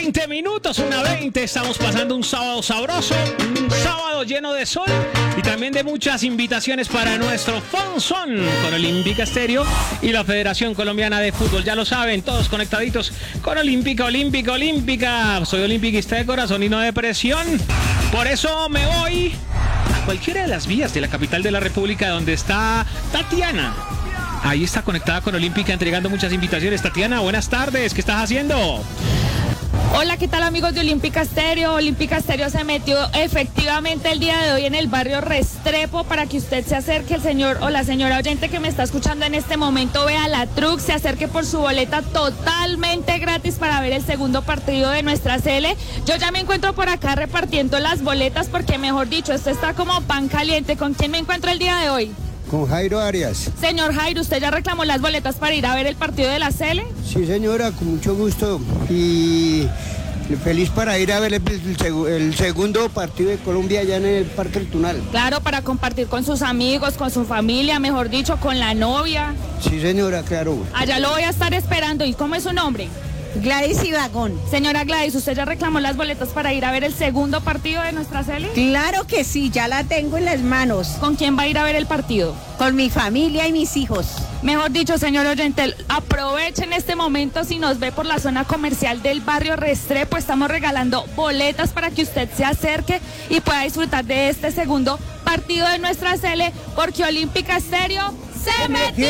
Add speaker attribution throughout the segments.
Speaker 1: 20 minutos, 1:20, estamos pasando un sábado sabroso, un sábado lleno de sol y también de muchas invitaciones para nuestro Funson con Olímpica Estéreo y la Federación Colombiana de Fútbol. Ya lo saben, todos conectaditos con Olímpica. Soy olímpiquista de corazón y no de presión. Por eso me voy a cualquiera de las vías de la capital de la República donde está Tatiana. Ahí está conectada con Olímpica entregando muchas invitaciones. Tatiana, buenas tardes, ¿qué estás haciendo?
Speaker 2: Hola, ¿qué tal amigos de Olímpica Estéreo? Olímpica Estéreo se metió efectivamente el día de hoy en el barrio Restrepo para que usted se acerque, el señor o la señora oyente que me está escuchando en este momento, vea la truck, se acerque por su boleta totalmente gratis para ver el segundo partido de nuestra Sele. Yo ya me encuentro por acá repartiendo las boletas porque, mejor dicho, esto está como pan caliente. ¿Con quién me encuentro el día de hoy?
Speaker 3: Con Jairo Arias.
Speaker 2: Señor Jairo, ¿usted ya reclamó las boletas para ir a ver el partido de la Sele?
Speaker 3: Sí, señora, con mucho gusto. Y feliz para ir a ver el segundo partido de Colombia allá en el Parque El Tunal.
Speaker 2: Claro, para compartir con sus amigos, con su familia, mejor dicho, con la novia.
Speaker 3: Sí, señora, claro.
Speaker 2: Allá lo voy a estar esperando. ¿Y cómo es su nombre?
Speaker 4: Gladys Ibagón.
Speaker 2: Señora Gladys, ¿usted ya reclamó las boletas para ir a ver el segundo partido de nuestra Sele?
Speaker 4: Claro que sí, ya la tengo en las manos.
Speaker 2: ¿Con quién va a ir a ver el partido?
Speaker 4: Con mi familia y mis hijos.
Speaker 2: Mejor dicho, señor oyente, aprovechen este momento. Si nos ve por la zona comercial del barrio Restrepo, estamos regalando boletas para que usted se acerque y pueda disfrutar de este segundo partido de nuestra Sele, porque Olímpica Estéreo se metió.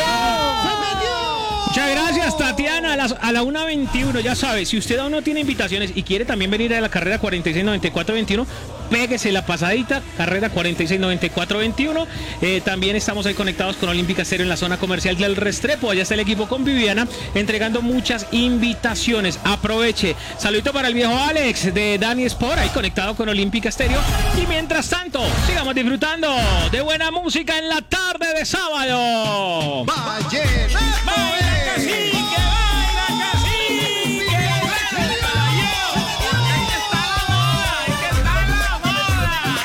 Speaker 1: Muchas gracias, Tatiana. A la 1:21, ya sabe, si usted aún no tiene invitaciones y quiere también venir a la carrera 469421, péguese la pasadita, carrera 469421. También estamos ahí conectados con Olímpica Estéreo en la zona comercial del Restrepo. Allá está el equipo con Viviana entregando muchas invitaciones. Aproveche. Saludito para el viejo Alex de Dani Sport, ahí conectado con Olímpica Estéreo. Y mientras tanto, sigamos disfrutando de buena música en la tarde de sábado.